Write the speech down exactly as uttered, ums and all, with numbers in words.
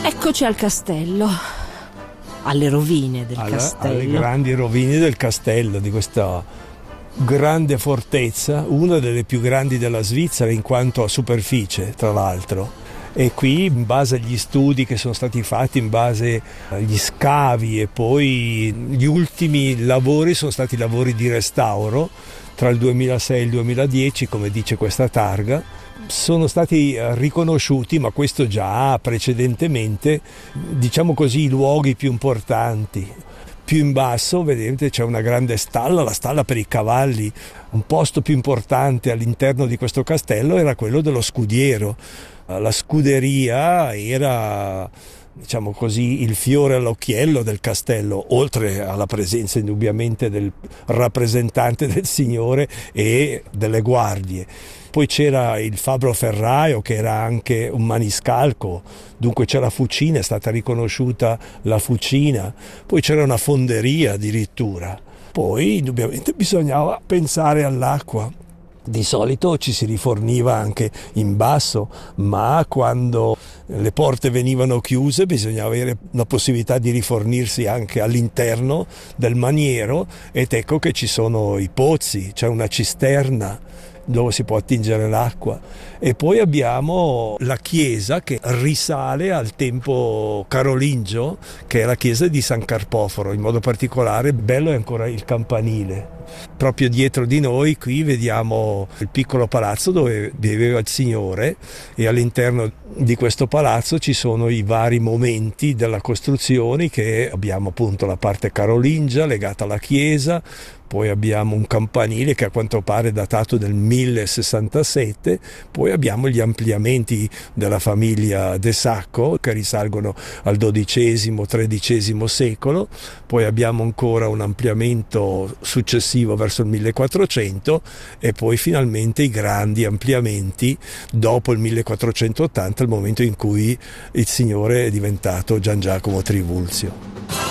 Eccoci al castello, alle rovine del Alla, castello. Alle grandi rovine del castello, di questa grande fortezza, una delle più grandi della Svizzera in quanto a superficie, tra l'altro. E qui, in base agli studi che sono stati fatti, in base agli scavi e poi gli ultimi lavori sono stati lavori di restauro tra il duemilasei e il duemiladieci, come dice questa targa, sono stati riconosciuti, ma questo già precedentemente, diciamo così, i luoghi più importanti. Più in basso, vedete, c'è una grande stalla, la stalla per i cavalli. Un posto più importante all'interno di questo castello era quello dello scudiero. La scuderia era, diciamo così, il fiore all'occhiello del castello, oltre alla presenza indubbiamente del rappresentante del signore e delle guardie. Poi c'era il fabbro ferraio, che era anche un maniscalco, dunque c'era la fucina, è stata riconosciuta la fucina. Poi c'era una fonderia addirittura. Poi indubbiamente bisognava pensare all'acqua. Di solito ci si riforniva anche in basso, ma quando le porte venivano chiuse bisognava avere la possibilità di rifornirsi anche all'interno del maniero, ed ecco che ci sono i pozzi, c'è una cisterna dove si può attingere l'acqua. E poi abbiamo la chiesa che risale al tempo carolingio, che è la chiesa di San Carpoforo. In modo particolare bello è ancora il campanile. Proprio dietro di noi qui vediamo il piccolo palazzo dove viveva il signore, e all'interno di questo palazzo ci sono i vari momenti della costruzione, che abbiamo appunto la parte carolingia legata alla chiesa, poi abbiamo un campanile che a quanto pare è datato del mille sessantasette, poi abbiamo gli ampliamenti della famiglia De Sacco che risalgono al dodicesimo tredicesimo secolo, poi abbiamo ancora un ampliamento successivo verso il millequattrocento e poi finalmente i grandi ampliamenti dopo il millequattrocentottanta, il momento in cui il signore è diventato Gian Giacomo Trivulzio.